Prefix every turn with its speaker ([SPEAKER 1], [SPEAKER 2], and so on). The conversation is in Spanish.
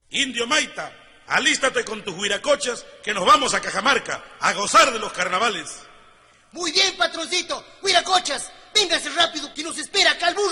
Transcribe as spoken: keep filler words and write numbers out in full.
[SPEAKER 1] Indio Maita, alístate con tus huiracochas que nos vamos a Cajamarca a gozar de los carnavales.
[SPEAKER 2] Muy bien, patroncito. Huiracochas, véngase rápido que nos espera acá el burro.